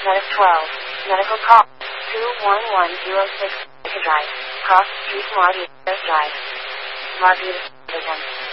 Medic 12. Medical call. 21106 Drive. Cross Street Margate Drive. Margate Division.